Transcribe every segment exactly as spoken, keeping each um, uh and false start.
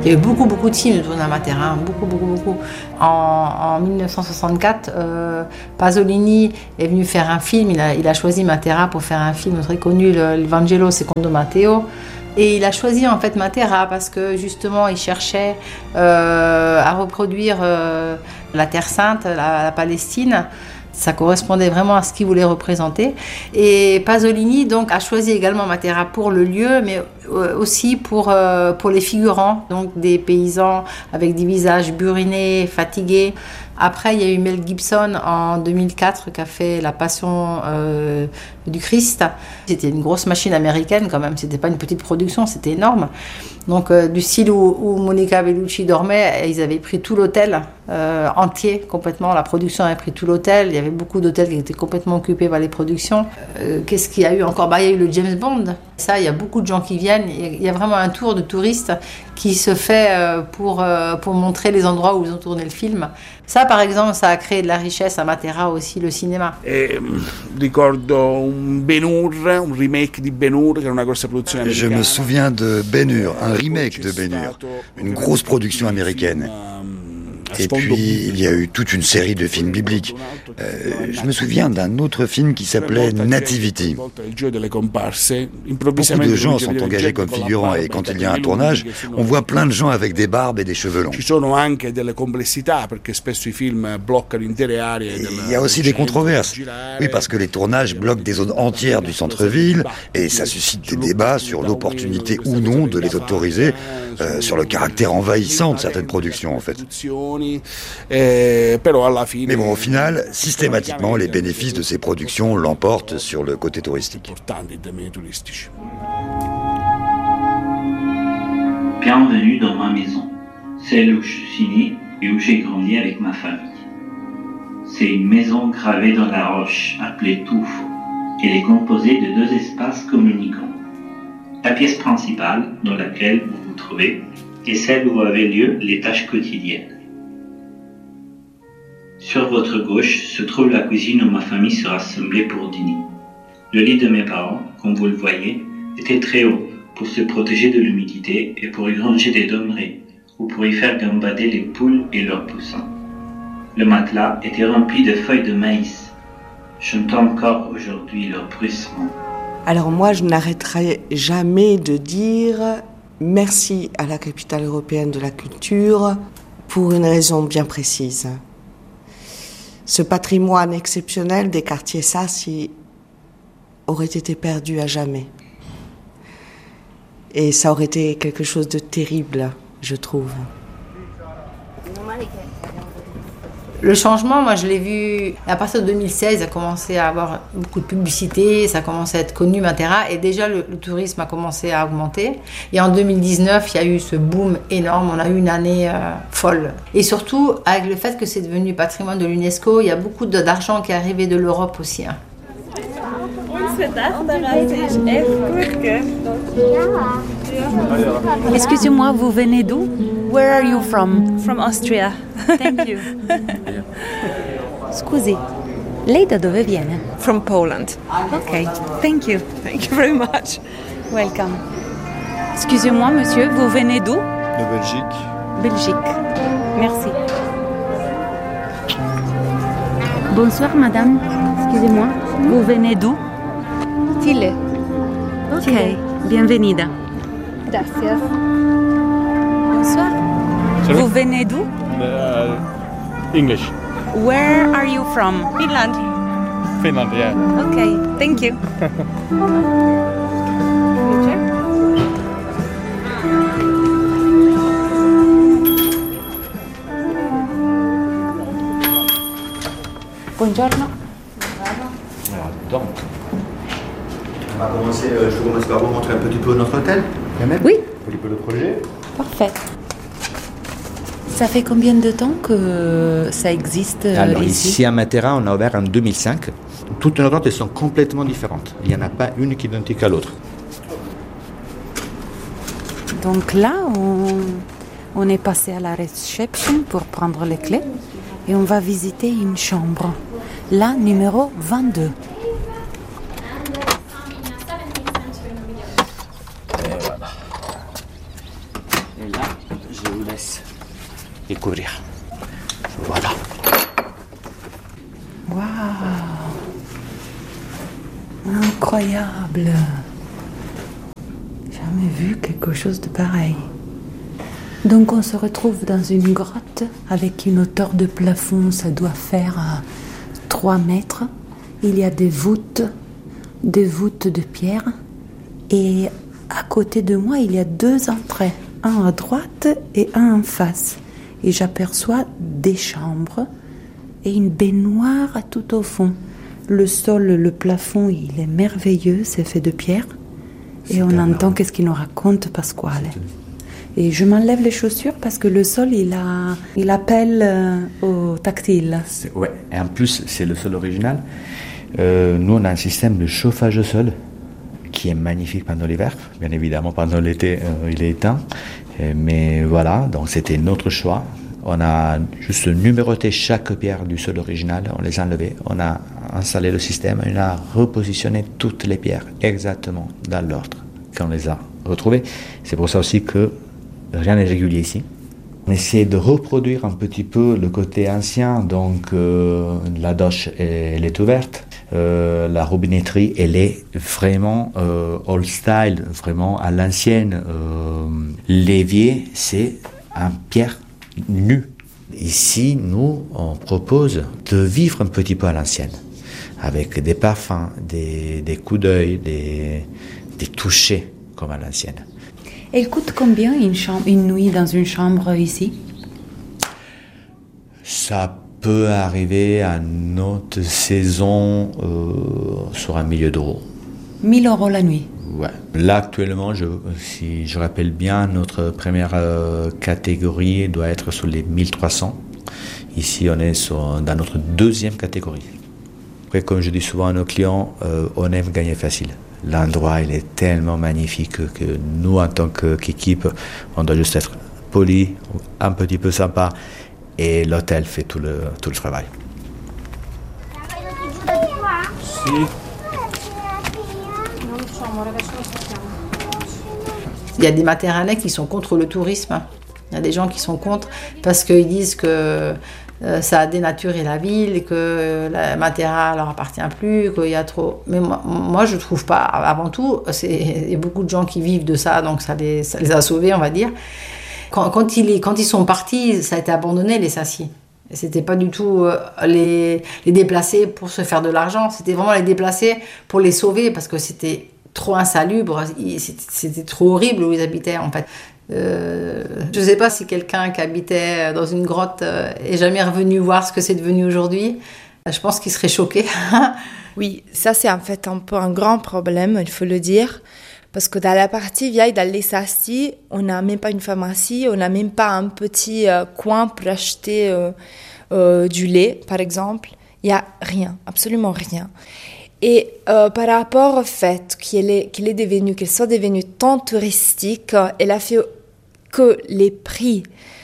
Il y a eu beaucoup, beaucoup de films tournés à Matera, hein, beaucoup, beaucoup, beaucoup. En, en dix-neuf cent soixante-quatre, euh, Pasolini est venu faire un film, il a, il a choisi Matera pour faire un film très connu, le, le Vangelo secondo Matteo. Et il a choisi en fait Matera parce que justement il cherchait euh, à reproduire euh, la Terre Sainte, la, la Palestine. Ça correspondait vraiment à ce qu'il voulait représenter. Et Pasolini donc a choisi également Matera pour le lieu, mais aussi pour, euh, pour les figurants, donc des paysans avec des visages burinés, fatigués. Après, il y a eu Mel Gibson en deux mille quatre qui a fait La Passion euh, du Christ. C'était une grosse machine américaine quand même, c'était pas une petite production, c'était énorme. Donc euh, du style où, où Monica Bellucci dormait, ils avaient pris tout l'hôtel euh, entier, complètement. La production avait pris tout l'hôtel, il y avait beaucoup d'hôtels qui étaient complètement occupés par les productions. Euh, qu'est-ce qu'il y a eu encore? Bah, il y a eu le James Bond. Ça, il y a beaucoup de gens qui viennent, il y a vraiment un tour de touristes qui se fait euh, pour, euh, pour montrer les endroits où ils ont tourné le film. Ça, par exemple, ça a créé de la richesse à Matera aussi, le cinéma. E, ricordo un Ben-Hur, un remake di Ben-Hur, che era una grossa produzione americana. Je me souviens de Ben-Hur, un remake de Ben-Hur, une grosse production américaine. Et puis, il y a eu toute une série de films bibliques. Euh, je me souviens d'un autre film qui s'appelait Nativity. Beaucoup de gens sont engagés comme figurants et quand il y a un tournage, on voit plein de gens avec des barbes et des cheveux longs. Et il y a aussi des controverses. Oui, parce que les tournages bloquent des zones entières du centre-ville et ça suscite des débats sur l'opportunité ou non de les autoriser, euh, sur le caractère envahissant de certaines productions en fait. Mais bon, au final, systématiquement, les bénéfices de ces productions l'emportent sur le côté touristique. Bienvenue dans ma maison, celle où je suis né et où j'ai grandi avec ma famille. C'est une maison gravée dans la roche, appelée Tufo. Elle est composée de deux espaces communicants. La pièce principale, dans laquelle vous vous trouvez, est celle où avaient lieu les tâches quotidiennes. Sur votre gauche se trouve la cuisine où ma famille se rassemblait pour dîner. Le lit de mes parents, comme vous le voyez, était très haut pour se protéger de l'humidité et pour y ranger des donnerets ou pour y faire gambader les poules et leurs poussins. Le matelas était rempli de feuilles de maïs. J'entends encore aujourd'hui leur bruissement. Alors moi, je n'arrêterai jamais de dire merci à la capitale européenne de la culture pour une raison bien précise. Ce patrimoine exceptionnel des quartiers Sassi aurait été perdu à jamais. Et ça aurait été quelque chose de terrible, je trouve. Le changement, moi je l'ai vu à partir de deux mille seize, ça a commencé à avoir beaucoup de publicité, ça a commencé à être connu, Matera, et déjà le, le tourisme a commencé à augmenter. Et en deux mille dix-neuf, il y a eu ce boom énorme, on a eu une année euh, folle. Et surtout, avec le fait que c'est devenu patrimoine de l'UNESCO, il y a beaucoup de, d'argent qui est arrivé de l'Europe aussi. Hein. Excusez-moi, vous venez d'où? Where are you from? From Austria. Thank you. Scusi, lei da dove viene? From Poland. Ok, thank you. Thank you very much. Welcome. Excusez-moi, monsieur, vous venez d'où? De Belgique. Belgique. Merci. Bonsoir, madame. Excusez-moi, vous venez d'où? Chile. Ok, bienvenida. Gracias. Bonsoir. Sorry? Vous venez d'où? Uh, English. Where are you from? Finland. Finland, yeah. Okay, thank you. Buongiorno. Donc, on va commencer, euh, je commence par vous montrer un petit peu notre hôtel, quand même. Oui. Un petit peu le projet. Parfait. Ça fait combien de temps que ça existe euh, Alors ici? Ici à Matera, on a ouvert en deux mille cinq. Toutes nos tentes sont complètement différentes. Il n'y en a pas une qui est identique à l'autre. Donc là, on, on est passé à la réception pour prendre les clés et on va visiter une chambre. La numéro vingt-deux. Et voilà. Et là, je vous laisse découvrir. Voilà. Waouh! Incroyable! Jamais vu quelque chose de pareil. Donc on se retrouve dans une grotte avec une hauteur de plafond, ça doit faire euh, trois mètres. Il y a des voûtes, des voûtes de pierre. Et à côté de moi, il y a deux entrées, un à droite et un en face. Et j'aperçois des chambres et une baignoire tout au fond. Le sol, le plafond, il est merveilleux, c'est fait de pierre. Et on entend qu'est-ce qu'il nous raconte Pasquale. Et je m'enlève les chaussures parce que le sol, il, a, il appelle euh, au tactile. C'est, ouais, et en plus, c'est le sol original. Euh, nous, on a un système de chauffage au sol qui est magnifique pendant l'hiver. Bien évidemment, pendant l'été, euh, il est éteint. Et, mais voilà, donc c'était notre choix. On a juste numéroté chaque pierre du sol original, on les a enlevées, on a installé le système, on a repositionné toutes les pierres exactement dans l'ordre qu'on les a retrouvées. C'est pour ça aussi que rien n'est régulier ici. On essaie de reproduire un petit peu le côté ancien, donc euh, la douche elle est ouverte, euh, la robinetterie elle est vraiment euh, old style, vraiment à l'ancienne. Euh, l'évier c'est en pierre nue. Ici, nous, on propose de vivre un petit peu à l'ancienne, avec des parfums, des, des coups d'œil, des, des touchés comme à l'ancienne. Elle coûte combien une, chambre, une nuit dans une chambre ici? Ça peut arriver à notre saison euh, sur un million d'euros. mille euros la nuit? Ouais. Là, actuellement, je, si je rappelle bien, notre première euh, catégorie doit être sur les mille trois cents. Ici, on est sur, dans notre deuxième catégorie. Après, comme je dis souvent à nos clients, euh, on aime gagner facile. L'endroit, il est tellement magnifique que nous, en tant qu'équipe, on doit juste être poli, un petit peu sympa, et l'hôtel fait tout le, tout le travail. Si. Il y a des Materranais qui sont contre le tourisme. Il y a des gens qui sont contre parce qu'ils disent que euh, ça a dénaturé la ville, que la Matera leur appartient plus, qu'il y a trop. Mais moi, moi je trouve pas. Avant tout, c'est, il y a beaucoup de gens qui vivent de ça, donc ça les, ça les a sauvés, on va dire. Quand, quand, ils, quand ils sont partis, ça a été abandonné, les Sacy. C'était pas du tout euh, les, les déplacer pour se faire de l'argent, c'était vraiment les déplacer pour les sauver parce que c'était trop insalubre, c'était, c'était trop horrible où ils habitaient en fait. Euh, je ne sais pas si quelqu'un qui habitait dans une grotte euh, est jamais revenu voir ce que c'est devenu aujourd'hui. Je pense qu'il serait choqué. Oui, ça c'est en fait un peu un grand problème, il faut le dire. Parce que dans la partie vieille, dans les Sacy, on n'a même pas une pharmacie, on n'a même pas un petit euh, coin pour acheter euh, euh, du lait, par exemple. Il n'y a rien, absolument rien. Et euh, par rapport au fait qu'elle est, qu'elle est devenue, qu'elle soit devenue tant touristique, elle a fait que les prix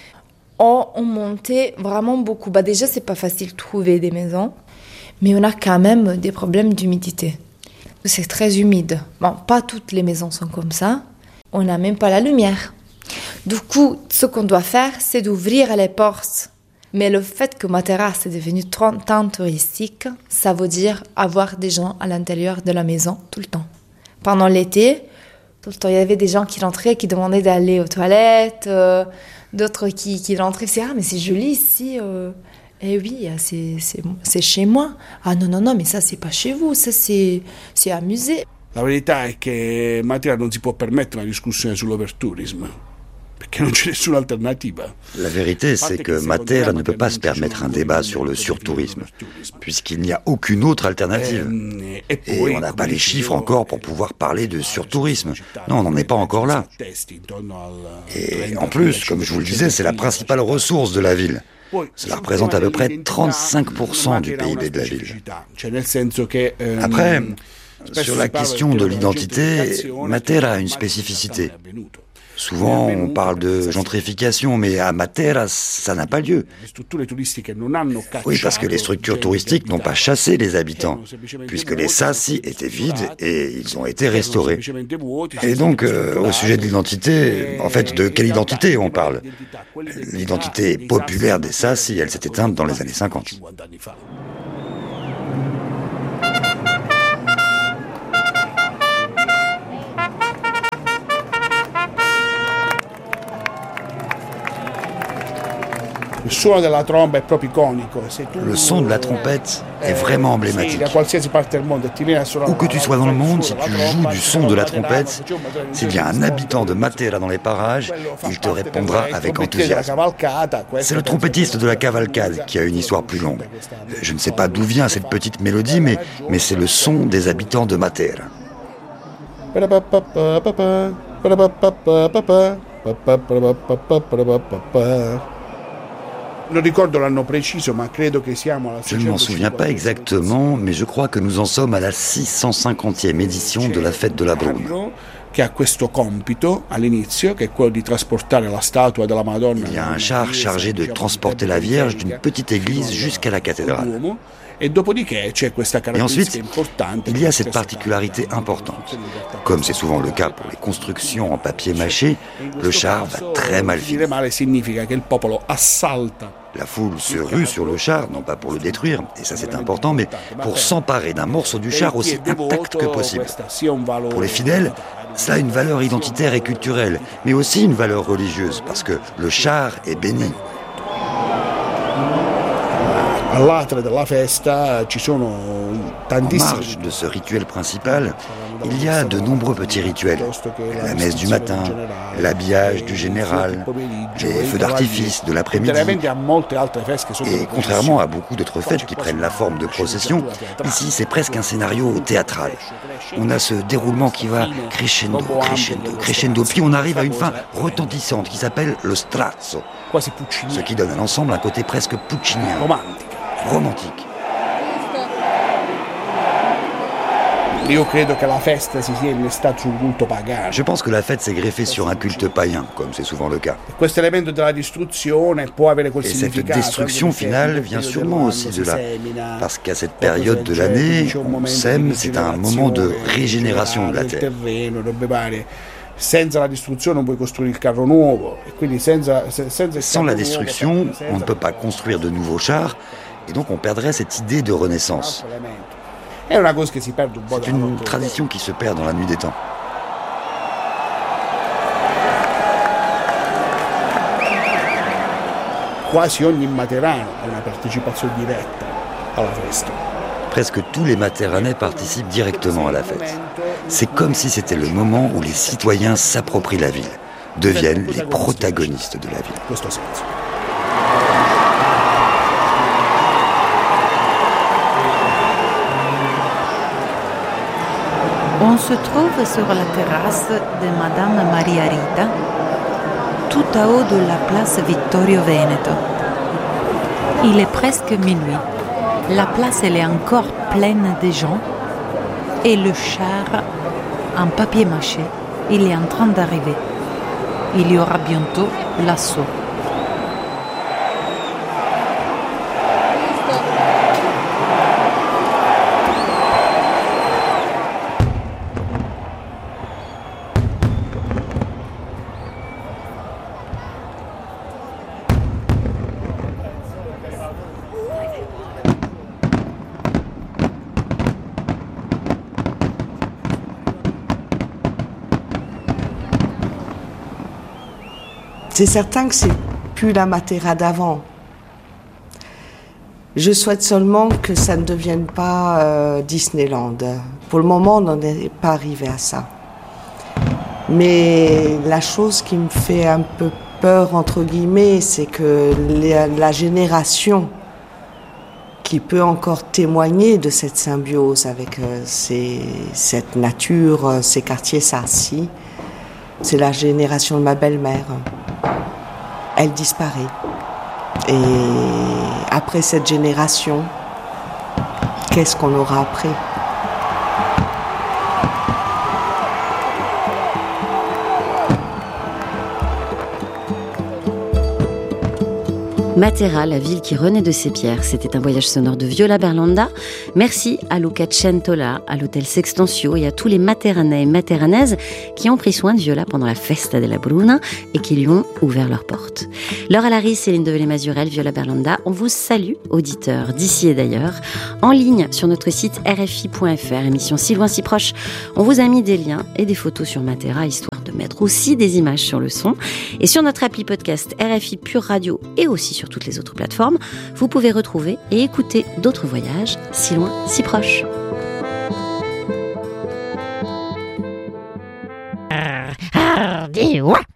ont, ont monté vraiment beaucoup. Bah déjà, c'est pas facile de trouver des maisons, mais on a quand même des problèmes d'humidité. C'est très humide. Bon, pas toutes les maisons sont comme ça. On n'a même pas la lumière. Du coup, ce qu'on doit faire, c'est d'ouvrir les portes. Mais le fait que Matera est devenu tant touristique, ça veut dire avoir des gens à l'intérieur de la maison tout le temps. Pendant l'été, tout le temps, il y avait des gens qui rentraient, qui demandaient d'aller aux toilettes, euh, d'autres qui, qui rentraient, c'est « Ah, mais c'est joli ici euh. ». Eh oui, c'est, c'est, c'est chez moi. Ah non, non, non, mais ça, c'est pas chez vous, ça, c'est, c'est un musée. La verità è che Matera non si può permettere una discussione sull'overtourism, perché non c'è nessuna alternativa. La vérité, c'est que Matera ne peut pas se permettre un débat sur le surtourisme, puisqu'il n'y a aucune autre alternative. Et on n'a pas les chiffres encore pour pouvoir parler de surtourisme. Non, on n'en est pas encore là. Et en plus, comme je vous le disais, c'est la principale ressource de la ville. Cela représente à peu près trente-cinq pour cent du P I B de la ville. Après, sur la question de l'identité, Matera a une spécificité. Souvent, on parle de gentrification, mais à Matera, ça n'a pas lieu. Oui, parce que les structures touristiques n'ont pas chassé les habitants, puisque les sassi étaient vides et ils ont été restaurés. Et donc, euh, au sujet de l'identité, en fait, de quelle identité on parle? L'identité populaire des sassi, elle s'est éteinte dans les années cinquante. Le son de la trompette est vraiment emblématique. Où que tu sois dans le monde, si tu joues du son de la trompette, s'il y a un habitant de Matera dans les parages, il te répondra avec enthousiasme. C'est le trompettiste de la cavalcade qui a une histoire plus longue. Je ne sais pas d'où vient cette petite mélodie, mais, mais c'est le son des habitants de Matera. Je ne m'en souviens pas exactement, mais je crois que nous en sommes à la six cent cinquantième édition de la fête de la Bruna. Il y a un char chargé de transporter la Vierge d'une petite église jusqu'à la cathédrale. Et ensuite, il y a cette particularité importante. Comme c'est souvent le cas pour les constructions en papier mâché, le char va très mal finir. La foule se rue sur le char, non pas pour le détruire, et ça c'est important, mais pour s'emparer d'un morceau du char aussi intact que possible. Pour les fidèles, cela a une valeur identitaire et culturelle, mais aussi une valeur religieuse, parce que le char est béni. En marge de ce rituel principal, il y a de nombreux petits rituels. La messe du matin, l'habillage du général, les feux d'artifice de l'après-midi. Et contrairement à beaucoup d'autres fêtes qui prennent la forme de procession, ici c'est presque un scénario théâtral. On a ce déroulement qui va crescendo, crescendo, crescendo, puis on arrive à une fin retentissante qui s'appelle le strazzo, ce qui donne à l'ensemble un côté presque puccinien, romantique. Je pense que la fête s'est greffée sur un culte païen, comme c'est souvent le cas. Et cette destruction finale vient sûrement aussi de là, parce qu'à cette période de l'année, on sème, c'est un moment de régénération de la terre. Sans la destruction, on ne peut pas construire de nouveaux chars, et donc on perdrait cette idée de renaissance. C'est une tradition qui se perd dans la nuit des temps. Presque tous les Materanais participent directement à la fête. C'est comme si c'était le moment où les citoyens s'approprient la ville, deviennent les protagonistes de la ville. On se trouve sur la terrasse de Madame Maria Rita, tout à haut de la place Vittorio Veneto. Il est presque minuit. La place elle est encore pleine de gens et le char en papier mâché, il est en train d'arriver. Il y aura bientôt l'assaut. C'est certain que c'est plus la Matera d'avant. Je souhaite seulement que ça ne devienne pas euh, Disneyland. Pour le moment, on n'en est pas arrivé à ça. Mais la chose qui me fait un peu peur, entre guillemets, c'est que la, la génération qui peut encore témoigner de cette symbiose avec euh, ces, cette nature, euh, ces quartiers sassi, c'est la génération de ma belle-mère. Elle disparaît. Et après cette génération, qu'est-ce qu'on aura après ? Matera, la ville qui renaît de ses pierres. C'était un voyage sonore de Viola Berlanda. Merci à Luca Centola, à l'hôtel Sextensio et à tous les Materanais et Materanaises qui ont pris soin de Viola pendant la Festa della Bruna et qui lui ont ouvert leurs portes. Laura Larry, Céline Develay-Mazurel, Viola Berlanda, on vous salue, auditeurs d'ici et d'ailleurs. En ligne sur notre site r f i point f r, émission Si loin, si proche, on vous a mis des liens et des photos sur Matera, histoire de mettre aussi des images sur le son. Et sur notre appli podcast R F I Pure Radio et aussi sur toutes les autres plateformes, vous pouvez retrouver et écouter d'autres voyages si loin, si proches. Ah, ah, dis, ouais.